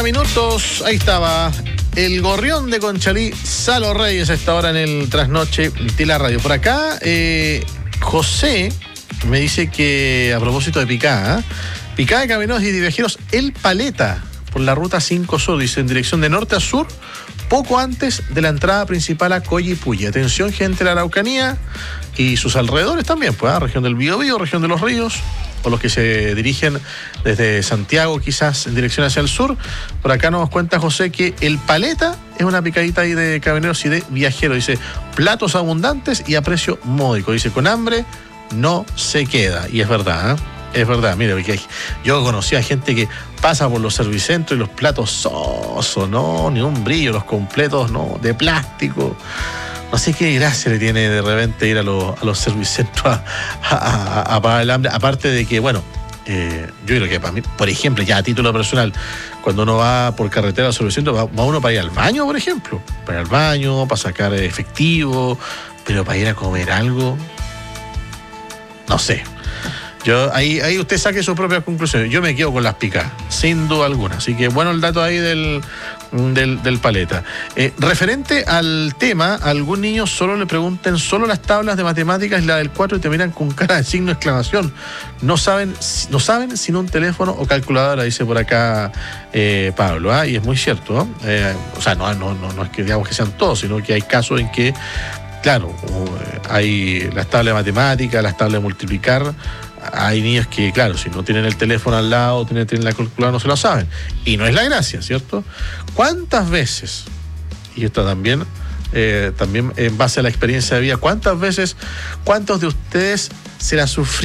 Minutos, ahí estaba el gorrión de Conchalí, Salo Reyes, a esta hora en el trasnoche de la radio. Por acá, José me dice que a propósito de picada de camioneros y de viajeros, El Paleta, por la ruta 5 Sur, dice, en dirección de norte a sur, poco antes de la entrada principal a Coyipulli. Atención, gente de la Araucanía y sus alrededores también, pues, región del Biobío, región de los Ríos, o los que se dirigen desde Santiago quizás en dirección hacia el sur. Por acá nos cuenta José que El Paleta es una picadita ahí de camioneros y de viajeros. Dice, platos abundantes y a precio módico. Dice, con hambre no se queda. Y es verdad, ¿eh? Es verdad, mire, porque yo conocía a gente que pasa por los servicentros y los platos sosos, no, ni un brillo, los completos, no, de plástico. No sé qué gracia le tiene de repente ir a los servicentros a pagar el hambre. Aparte de que, bueno, yo creo que para mí, por ejemplo, ya a título personal, cuando uno va por carretera al servicentro, va uno para ir al baño, por ejemplo. Para ir al baño, para sacar efectivo, pero para ir a comer algo, no sé. Yo ahí usted saque sus propias conclusiones. Yo me quedo con las picadas, sin duda alguna. Así que bueno el dato ahí del Paleta. Referente al tema, a algún niño solo le pregunten solo las tablas de matemáticas y la del 4 y te miran con cara de signo de exclamación. No saben sin un teléfono o calculadora, dice por acá Pablo. Y es muy cierto, ¿no? O sea, no es que digamos que sean todos, sino que hay casos en que, claro, hay las tablas de matemáticas, las tablas de multiplicar. Hay niños que, claro, si no tienen el teléfono al lado, tienen la calculadora, no se lo saben. Y no es la gracia, ¿cierto? ¿Cuántas veces, y esto también en base a la experiencia de vida, cuántos de ustedes se la sufrieron?